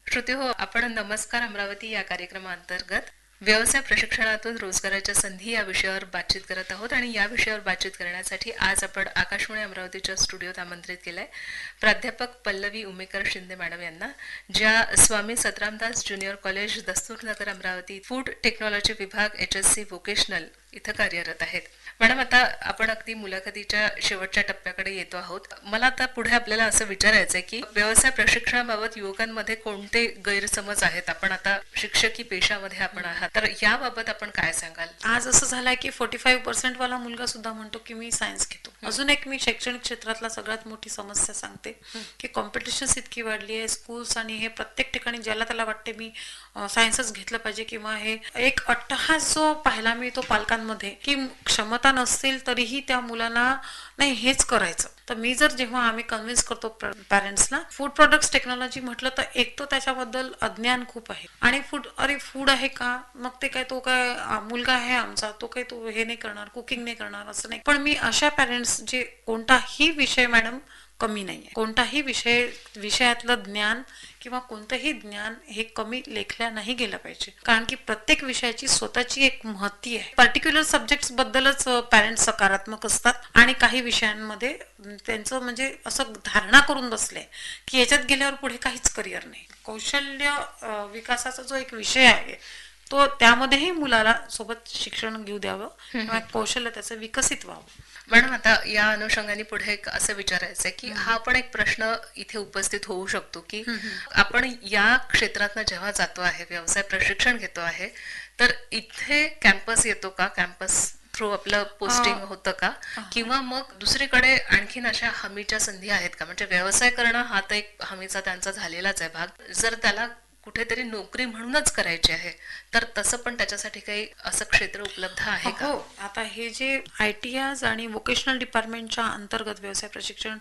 श्रोते हो, आपण नमस्कार अमरावती या कार्यक्रमाअंतर्गत व्यवसाय प्रशिक्षणातून रोजगाराच्या संधी या विषयावर बातचीत करत आहोत आणि या विषयावर बातचीत करण्यासाठी आज आपण आकाशवाणी अमरावतीच्या स्टुडिओत आमंत्रित केलंय प्राध्यापक पल्लवी उमेकर शिंदे मॅडम यांना, ज्या स्वामी Satramdas junior college दस्तूरनगर Amravati food technology विभाग HSC व्होकेशनल इथं कार्यरत आहेत. मॅडम, आता आपण अगदी मुलाखतीच्या शेवटच्या टप्प्याकडे येतो आहोत. मला आता पुढे आपल्याला असं विचारायचं आहे की व्यवसाय प्रशिक्षणाबाबत युवकांमध्ये कोणते गैरसमज आहेत? आपण आता शिक्षकी पेशामध्ये आपण आहात, तर याबाबत आपण काय सांगाल? आज असं झालंय की 45% वाला मुलगा सुद्धा म्हणतो की मी सायन्स घेतो. अजून एक मी शैक्षणिक क्षेत्रातला सगळ्यात मोठी समस्या सांगते की कॉम्पिटिशन्स इतकी वाढली आहे स्कूल्स आणि हे प्रत्येक ठिकाणी ज्याला त्याला वाटते मी सायन्सच घेतलं पाहिजे किंवा हे एक अट्टहास जो पाहायला मिळतो पालकांमध्ये की क्षमता नसतील तरीही त्या मुलांना नाही हेच करायचं. तर मी जेव्हा आम्ही कन्व्हिन्स करतो पॅरेंट्सला फूड प्रोडक्ट्स टेक्नॉलॉजी म्हटलं तर एक तो त्याच्याबद्दल अज्ञान खूप आहे आणि फूड आहे का, मग ते काय तो काय मुलगा आहे आमचा तो काही तो हे नाही करणार, कुकिंग नाही करणार असं नाही. पण मी अशा पॅरेंट्स जे कोणताही विषय मॅडम कमी नाहीये, कोणताही विषयातलं ज्ञान किंवा कोणतंही ज्ञान हे कमी लेखल्या नाही गेलं पाहिजे, कारण की प्रत्येक विषयाची स्वतःची एक महती आहे. पर्टिक्युलर सब्जेक्ट्स बद्दलच पॅरेंट्स सकारात्मक असतात आणि काही विषयांमध्ये त्यांचं म्हणजे असं धारणा करून बसले की याच्यात गेल्यावर पुढे काहीच करिअर नाही. कौशल्य विकासाचा जो एक विषय आहे तो त्यामध्येही मुलाला सोबत शिक्षण घेऊ द्यावं किंवा कौशल्य त्याचं विकसित व्हावं. मॅडम, आता या अनुषंगाने पुढे एक असं विचारायचं आहे की हा पण एक प्रश्न इथे उपस्थित होऊ शकतो की आपण या क्षेत्रातनं जेव्हा जातो आहे, व्यवसाय प्रशिक्षण घेतो आहे, तर इथे कॅम्पस येतो का, कॅम्पस थ्रू आपलं पोस्टिंग होतं का, किंवा मग दुसरीकडे आणखीन अशा हमीच्या संधी आहेत का? म्हणजे व्यवसाय करणं हा तर एक हमीचा त्यांचा झालेलाच आहे भाग. जर त्याला कुठेतरी नोकरी म्हणूनच करायची आहे तर तसं पण त्याच्यासाठी काही असं क्षेत्र उपलब्ध आहे का? हो, आता हे जे ITIs आणि व्होकेशनल डिपार्टमेंटच्या अंतर्गत व्यवसाय प्रशिक्षण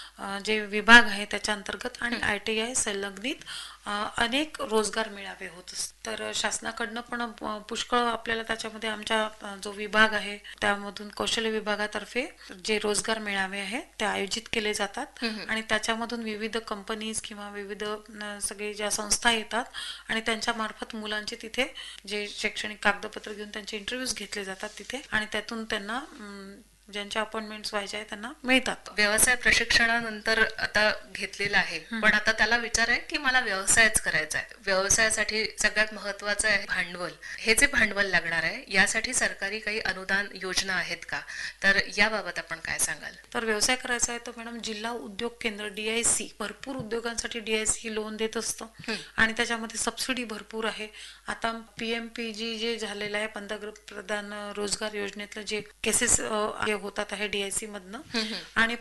जे विभाग आहे त्याच्या अंतर्गत आणि ITI संलग्नित अनेक रोजगार मेळावे होत असतात. तर शासनाकडनं पण पुष्कळ आपल्याला त्याच्यामध्ये आमच्या जो विभाग आहे त्यामधून कौशल्य विभागातर्फे जे रोजगार मेळावे आहेत ते आयोजित केले जातात आणि त्याच्यामधून विविध कंपनीज किंवा विविध सगळे ज्या संस्था येतात आणि त्यांच्या मार्फत मुलांचे तिथे जे शैक्षणिक कागदपत्र घेऊन त्यांचे इंटरव्ह्यूज घेतले जातात तिथे आणि त्यातून त्यांना ज्यांच्या अपॉइंटमेंट्स व्हायचे आहे त्यांना मिळतात. व्यवसाय प्रशिक्षणानंतर आता घेतलेलं आहे, पण आता त्याला विचार आहे की मला व्यवसायच करायचा आहे. व्यवसायासाठी सगळ्यात महत्वाचं आहे भांडवल. हे जे भांडवल लागणार आहे यासाठी सरकारी काही अनुदान योजना आहेत का? तर याबाबत आपण काय सांगाल? तर व्यवसाय करायचा आहे तर मॅडम जिल्हा उद्योग केंद्र DIC भरपूर उद्योगांसाठी DIC लोन देत असतं आणि त्याच्यामध्ये सबसिडी भरपूर आहे. आता PMPG जे झालेलं आहे पंतप्रधान रोजगार योजनेतलं जे केसेस होतात आहे DIC मधनं आणि